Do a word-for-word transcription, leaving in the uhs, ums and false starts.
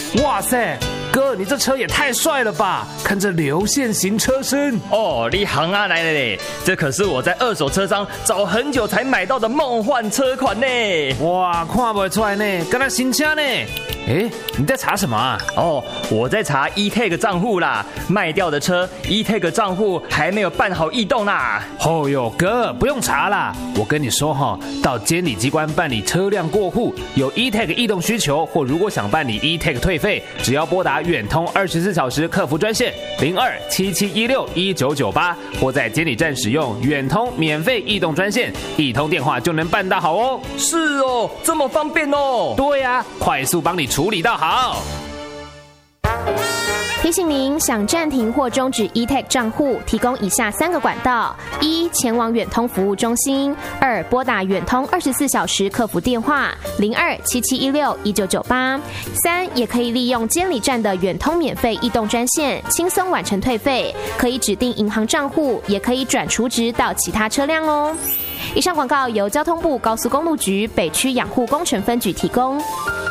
哇塞，哥，你这车也太帅了吧！看这流线型车身哦，你行啊来了嘞！这可是我在二手车商找很久才买到的梦幻车款呢！ 哇，看不出来呢，跟他新车呢。哎，你在查什么啊？ 哦，我在查 E-Tag 账户啦，卖掉的车 E-Tag 账户还没有办好异动啦。 哦哟，哥，不用查啦，我跟你说哈，到监理机关办理车辆过户，有 E-Tag 异动需求，或如果想办理 E-Tag 退费，只要拨打远通二十四小时客服专线零二七七一六一九九八，或在监理站使用远通免费异动专线，一通电话就能办到好哦。 是哦，这么方便哦。 对呀、啊，快速帮你处理到好。 提醒您，想暂停或终止 E-Tag 账户，提供以下三个管道：一、前往远通服务中心；二、拨打远通二十四小时客服电话零二七七一六一九九八；三、也可以利用监理站的远通免费异动专线，轻松完成退费，可以指定银行账户，也可以转储值到其他车辆哦。以上广告由交通部高速公路局北区养护工程分局提供。